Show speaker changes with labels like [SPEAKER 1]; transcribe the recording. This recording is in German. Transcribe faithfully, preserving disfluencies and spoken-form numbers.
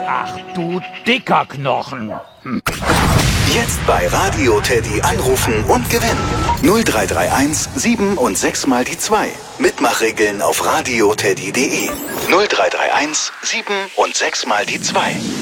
[SPEAKER 1] Ach du dicker Knochen. Hm.
[SPEAKER 2] Jetzt bei Radio Teddy anrufen und gewinnen. null drei drei eins sieben und sechs mal die zwei. Mitmachregeln auf radioteddy punkt de. null drei drei eins sieben und sechs mal die zwei.